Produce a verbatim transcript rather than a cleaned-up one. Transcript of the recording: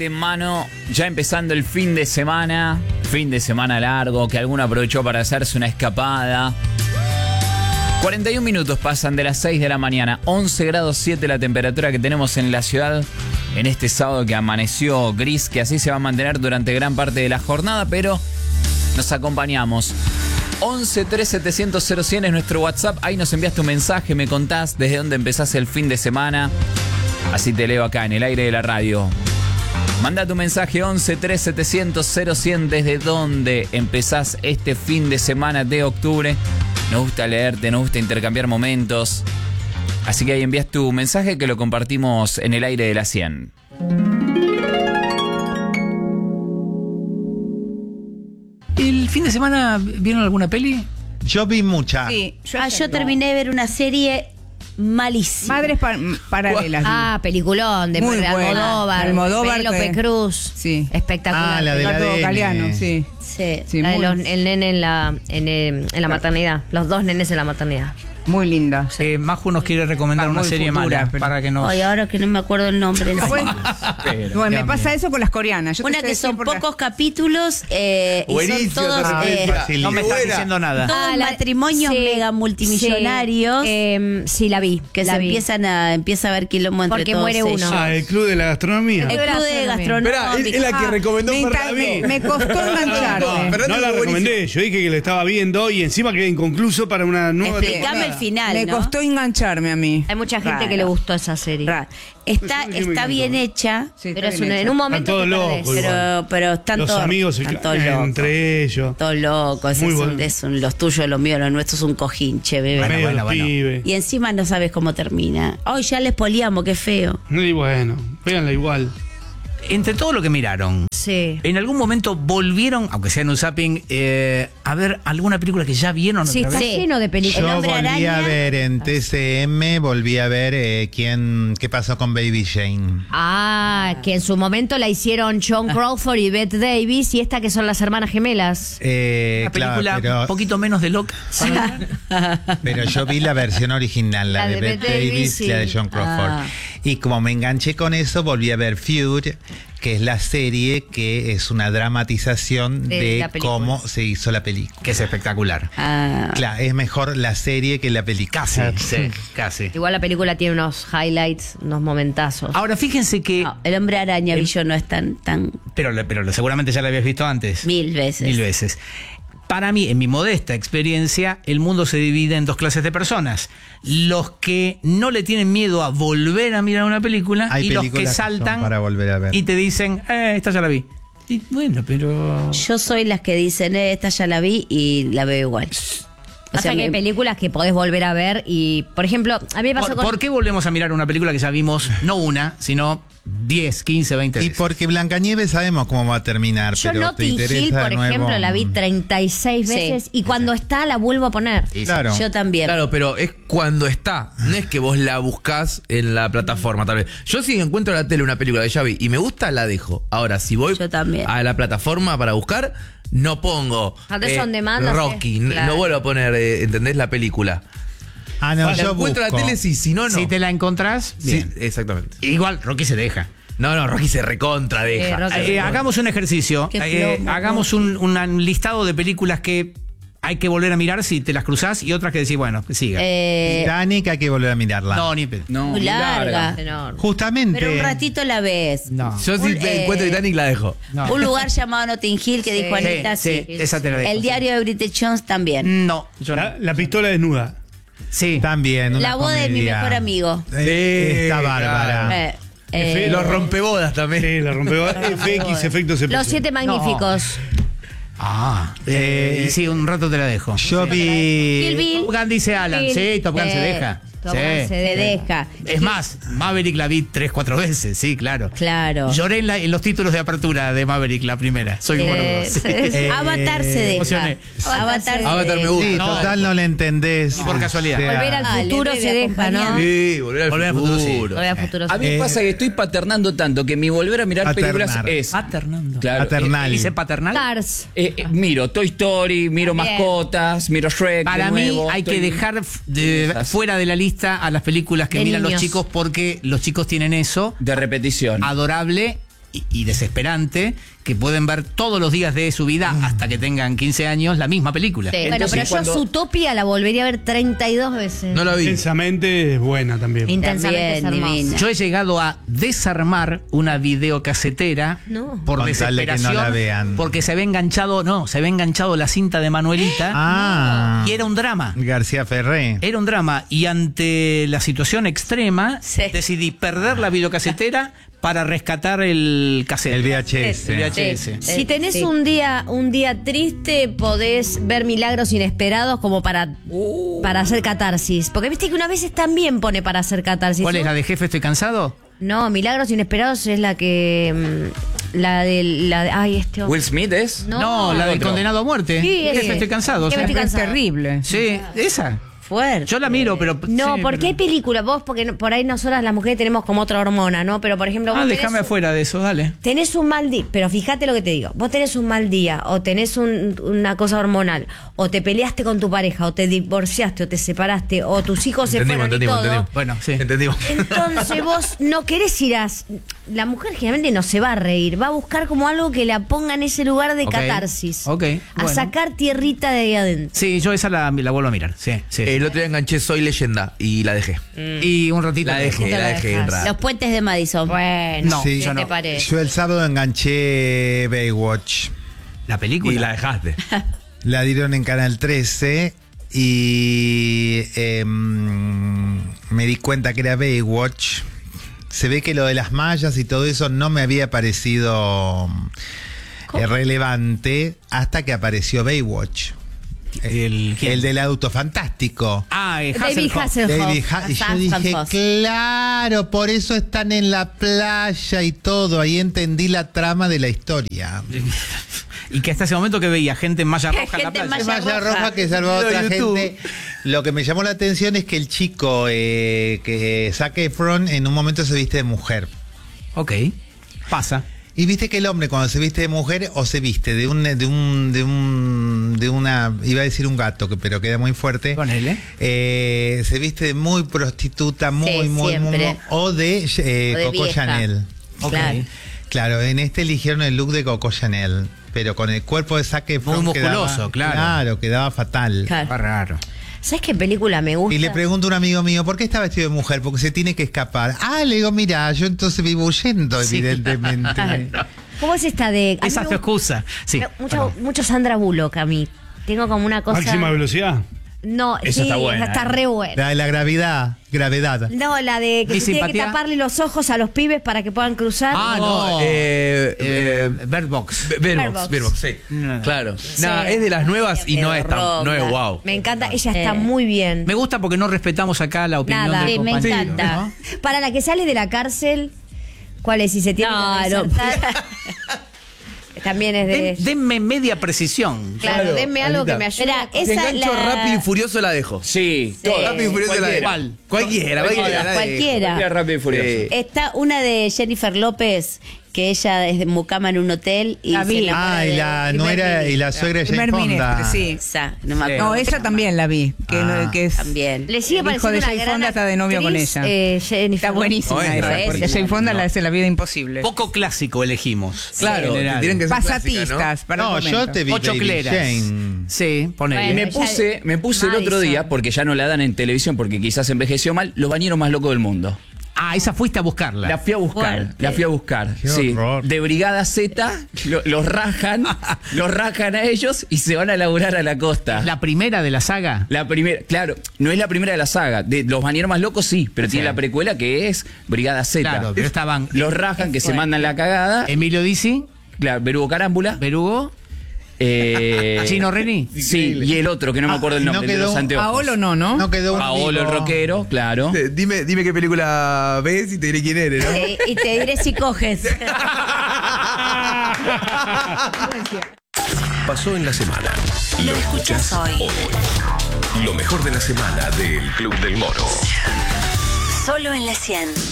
mate en mano, ya empezando el fin de semana, fin de semana largo, que alguno aprovechó para hacerse una escapada. cuarenta y un minutos pasan de las seis de la mañana, once grados siete la temperatura que tenemos en la ciudad en este sábado que amaneció gris, que así se va a mantener durante gran parte de la jornada, pero nos acompañamos. once tres setecientos cero cien es nuestro WhatsApp, ahí nos envías tu mensaje, me contás desde dónde empezás el fin de semana, así te leo acá en el aire de la radio. Manda tu mensaje once tres setecientos cero cien desde dónde empezás este fin de semana de octubre. Nos gusta leerte, nos gusta intercambiar momentos. Así que ahí envías tu mensaje que lo compartimos en el aire de la cien. ¿El fin de semana vieron alguna peli? Yo vi mucha. Sí, yo, Ah, yo terminé de ver una serie malísima. Madres pa- paralelas. Ah, peliculón de Muy de buena. Almodóvar, De Almodóvar, Penélope que- Cruz. Sí. Espectacular. Ah, la de la Gato A D N. Galeano, sí. Sí, Sí, la de muy- los- el nene en la, en, eh, en la maternidad. Los dos nenes en la maternidad. Muy linda. Eh, Maju nos quiere recomendar Ah, una muy serie futura, mala pero- para que nos... Ay, ahora que no me acuerdo el nombre. Bueno, bueno, me Dios pasa mío. eso con las coreanas. Yo te Una sé que decir son por la- pocos capítulos eh, y son Buenísimo, todos, te eh, recomiendo. No me estás diciendo nada. todos Ah, la- matrimonios sí, mega multimillonarios Sí, eh, sí, la vi. que la se vi. empiezan a empieza a ver quilombo entre Porque todos muere ellos. uno. Ah, el Club de la Gastronomía. El club de Gastronomía. gastronomía. Esperá, es, es la que Ah, recomendó me, para enca- mí. me costó engancharme. Fernando No la es buenísimo. recomendé, yo dije que la estaba viendo y encima quedé inconcluso para una nueva Explícame temporada. el final, Me ¿no? costó engancharme a mí. Hay mucha gente Raro. que le gustó esa serie. Ra- Está, Pues sí, me está encantó. bien hecha, Sí, está Pero es bien un- hecha. en un momento Están te todos perdés. locos. pero, pero están Los todos, amigos están se- todos locos. entre ellos. Todos locos, Muy es, un, bueno. es un- los tuyos, los míos, los nuestros es un cojinche, bebé. Bueno, Medio bueno, bueno. pibe. Y encima no sabes cómo termina. Hoy ya les poliamos, qué feo. Y bueno, véanla igual. Entre todo lo que miraron, Sí. ¿en algún momento volvieron, aunque sea en un zapping, eh, a ver alguna película que ya vieron Sí, otra está vez? lleno de películas. El Yo Hombre volví Araña. a ver en T C M, volví a ver eh, quién, qué pasó con Baby Jane. Ah, que en su momento la hicieron John Crawford y Bette Davis y esta que son las hermanas gemelas. Eh, Una claro, película pero, un poquito menos de loca. pero yo vi la versión original, la, La de, de Bette Bette Davis Davis, y la de sí. John Crawford. Ah. Y como me enganché con eso, volví a ver Feud, que es la serie que es una dramatización De de, la película. cómo se hizo la película. Que es espectacular. Ah, Claro, es mejor la serie que la película. Casi, sí, casi. Igual la película tiene unos highlights, unos momentazos. Ahora fíjense que... no, el hombre araña El- vi yo no es tan, tan Pero, pero seguramente ya la habías visto antes. mil veces. Mil veces. Para mí, en mi modesta experiencia, el mundo se divide en dos clases de personas. Los que no le tienen miedo a volver a mirar una película Hay y los que películas que saltan son para volver a ver. y te dicen, eh, esta ya la vi. Y bueno, pero... Yo soy las que dicen, eh, esta ya la vi y la veo igual. O O sea, que hay me- películas que podés volver a ver y, por ejemplo, a mí me pasó ¿Por, con... por qué volvemos a mirar una película que ya vimos, no una, sino diez, quince, veinte Y veces? porque Blancanieves sabemos cómo va a terminar, Yo pero te Notting interesa Hill, de por nuevo. ejemplo, la vi treinta y seis Sí. veces y cuando está la vuelvo a poner. Sí, sí. Claro. Yo también. Claro, pero es cuando está. No es que vos la buscás en la plataforma, tal vez. Yo si encuentro en la tele una película que ya vi y me gusta, la dejo. Ahora, si voy Yo también. a la plataforma para buscar, no pongo Antes son demandas, Rocky. eh, n- claro. No vuelvo a poner, eh, ¿entendés? La película. Ah, no, Si la yo encuentro en la busco. tele, sí. Si no, no. Si te la encontrás, Sí, bien. exactamente. Igual, Rocky se deja. No, no, Rocky se recontra deja. Eh, Rocky- Eh, hagamos un ejercicio. Qué Eh, plomo, hagamos un, un listado de películas que hay que volver a mirar si te las cruzás y otras que decís, bueno, que siga. Eh, Titanic hay que volver a mirarla. no, ni pedo. No, muy muy larga. Enorme. Justamente. Pero un ratito la ves. No. Yo si Un, te eh, encuentro Titanic, la dejo. No. Un lugar llamado Notting Hill que dijo Sí, Anita, sí, sí. esa te la dejo, El sí. diario de Bridget Jones también. No, yo no. La, la pistola desnuda. Sí. También. una La boda de mi comedia. mejor amigo. Eh, está Sí, bárbara. Eh, eh, Los rompebodas también. Sí, la rompió. F X, efectos especiales. Los siete magníficos. Ah, eh, y sí, un rato te la dejo. Yo vi. Kill Bill. Top Gun dice Alan. Bill. Sí, Top Gun se Eh, deja. Top Sí. Gun se se deja. Es más, Maverick la vi tres, cuatro veces, sí, claro. Claro. Lloré en, la- en los títulos de apertura de Maverick, la primera. Soy Eh, boludo. Sí. eh, Avatar se deja. emocioné. Avatar se Avatar me deja. gusta. Sí, No. total no le entendés. Y por casualidad. O sea, Volver al Ah, le futuro debe se deja, ¿no? acompañar. Sí, volver al Volver al futuro. futuro, sí. Volver al futuro. A mí me Eh, pasa que estoy paternando tanto que mi volver a mirar Paternar. películas es... Paternando. Claro, Paternal. ¿Dice paternal? Cars. eh, eh, miro Toy Story, miro También. mascotas, miro Shrek. Para de mí nuevo, hay estoy- que dejar f- de- Esas. fuera de la lista a las películas que De miran los niños. chicos porque los chicos tienen eso De repetición. adorable y, y desesperante que pueden ver todos los días de su vida hasta que tengan quince años la misma película. Sí, bueno, Entonces, pero yo cuando- Zootopia la volvería a ver treinta y dos veces. No la vi. Intensamente es buena también. Intensamente es También, hermosa. divina. Yo he llegado a desarmar una videocasetera No. por Con tal de que no desesperación la vean. porque se había enganchado, no, se había enganchado la cinta de Manuelita Ah. y era un drama. García Ferré. Era un drama y ante la situación extrema Sí. decidí perder la videocasetera para rescatar el cassette. El V H S. El V H S. Sí. Si tenés Sí. un día un día triste, podés ver milagros inesperados como para, para hacer catarsis. Porque viste que una vez también pone para hacer catarsis. ¿Cuál ¿no? es la de Jefe Estoy Cansado? No, milagros inesperados es la que... mm, La de... La de ay, este hombre. Will Smith es. No, la del otro. condenado a muerte. Sí, Jefe ese. Estoy Cansado. Jefe o sea. Estoy Es cansado. terrible. Sí, esa. Fuerte. Yo la miro, pero... No, sí, porque pero- hay películas, vos, porque no- por ahí nosotras las mujeres tenemos como otra hormona, ¿no? Pero por ejemplo, vos Ah, tenés déjame un- afuera de eso, dale. Tenés un mal día, pero fíjate lo que te digo. Vos tenés un mal día, o tenés un- una cosa hormonal, o te peleaste con tu pareja, o te divorciaste, o te separaste, o tus hijos se Entendimos, fueron y entendimos, todo. entendimos. Bueno, sí. Entendimos. Entonces vos no querés ir a... La mujer generalmente no se va a reír, va a buscar como algo que la ponga en ese lugar de Ok, catarsis. ok, A bueno. sacar tierrita de ahí adentro. Sí, yo esa la, la vuelvo a mirar. Sí, sí. El otro día enganché Soy Leyenda y la dejé. y un ratito. La dejé, Te la la dejé dejas. entrar. Los puentes de Madison. Bueno, No, ¿qué yo te no. parece? Yo el sábado enganché Baywatch. La película. Y la dejaste. La dieron en Canal trece y em, me di cuenta que era Baywatch. Se ve que lo de las mallas y todo eso no me había parecido eh, relevante hasta que apareció Baywatch. El, El del auto fantástico. Ah, eh, David Hasselhoff. Hasselhoff. David Ha- y yo dije, Hasselhoff. claro, por eso están en la playa y todo. Ahí entendí la trama de la historia. Y que hasta ese momento que veía gente en malla roja en la Gente en playa. malla Malla roja. roja que salvó a Lo otra de YouTube. gente. Lo que me llamó la atención es que el chico eh, que Zac Efron en un momento se viste de mujer. Ok, pasa. Y viste que el hombre cuando se viste de mujer o se viste de un de un de un de una iba a decir un gato que pero queda muy fuerte. Ponele. Eh, se viste de muy prostituta, muy Sí, muy, muy, siempre. muy- o de, eh, O de Coco vieja. Chanel. Ok. Claro. Claro, en este eligieron el look de Coco Chanel, pero con el cuerpo de Zac Efron Muy quedaba- musculoso, claro. Claro, quedaba fatal. Claro. Va raro. ¿Sabes qué película me gusta? Y le pregunto a un amigo mío, ¿por qué está vestido de mujer? Porque se tiene que escapar. Ah, le digo, mira, yo entonces vivo huyendo, Sí. evidentemente. ¿Cómo es esta de...? a mí Esa es me tu excusa. Sí. gusta- Mucho, perdón. mucho Sandra Bullock a mí. Tengo como una cosa... Máxima velocidad. No, Esa sí, está buena, está eh. re buena. La de la gravedad, gravedad. No, la de que Mi se tiene que simpatía. taparle los ojos a los pibes para que puedan cruzar. Ah, No, no. eh, Eh, eh, Bird Box. Bird Box, Bird Box. Bird Box, sí. No. Claro. Sí. Nah, es de las nuevas y Pero no es tan, no es roca. wow. Me encanta, ella está Eh. muy bien. Me gusta porque no respetamos acá la opinión Nada. del Sí, me compañero, encanta. ¿no? Para la que sale de la cárcel, ¿cuál es? Si se tiene No, que no. reinsertar. También es de... Den- denme media precisión. claro, Claro, denme algo Anita. que me ayude. Espera, Si esa engancho la- Rápido y Furioso la dejo. Sí, Sí. todas. Rápido y Furioso la dejo. ¿Cuál? Cualquiera, cualquiera. la dejo. Cualquiera. Cualquiera Rápido y Furioso. Sí. Está una de Jennifer López, que ella es de mucama en un hotel y La vi. se enamora Ah, y de- la Primer nuera y ministro. la suegra de Jane Primer Fonda. ministro, sí. Esa, no me Sí. acuerdo. No, esa también la vi. Que, Ah. no- que es También. Le sigue el hijo pareciendo de una Jane gran Fonda está de novio con actriz, ella. eh, Jennifer Está López. buenísima No, es esa, buenísima. porque Jane Fonda la hace la vida imposible. Poco clásico elegimos. Claro, En general. tienen que ser clásicas, Pasatistas, para No, el yo momento. te vi Ocho Baby cleras. Jane. Sí, ponele. Bueno, Me ella- puse, me puse el otro Madison. día, porque ya no la dan en televisión, porque quizás envejeció mal, Los bañeros más locos del mundo. Ah, esa fuiste a buscarla. La fui a buscar, Fuerte. la fui a buscar. Qué Sí, horror. de Brigada Z, lo- los rajan, los rajan a ellos y se van a laburar a la costa. La primera de la saga. La primera, claro, no es la primera de la saga. De Los bañeros más locos sí, pero tiene Sí. la precuela que es Brigada Z. Claro, pero estaban Los rajan que se mandan la cagada. Emilio Dizzi, Claro, Berugo Carámbula. Berugo, eh, Gino Reni. Sí, y el otro que no me Ah, acuerdo el y no nombre, el de quedó los un- anteojos. Paolo no, ¿no? No quedó un Paolo el vivo. rockero, claro. Eh, Dime, dime qué película ves y te diré quién eres, ¿no? Eh, y te diré si coges. Pasó en la semana. Lo escuchás hoy. Lo mejor de la semana del Club del Moro. Solo en la cien.